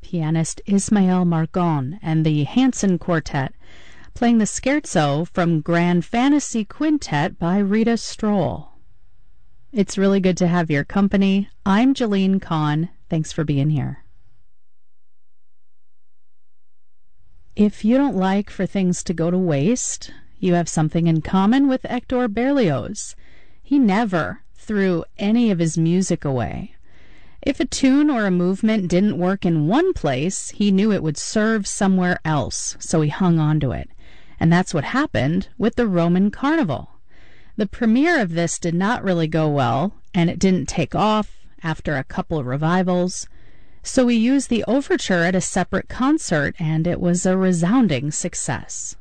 pianist Ismael Margon and the Hanson Quartet, playing the scherzo from Grand Fantasy Quintet by Rita Stroll. It's really good to have your company. I'm Jeline Kahn. Thanks for being here. If you don't like for things to go to waste, you have something in common with Hector Berlioz. He never threw any of his music away. If a tune or a movement didn't work in one place, he knew it would serve somewhere else, so he hung on to it. And that's what happened with the Roman Carnival. The premiere of this did not really go well, and it didn't take off after a couple of revivals. So we used the overture at a separate concert, and it was a resounding success.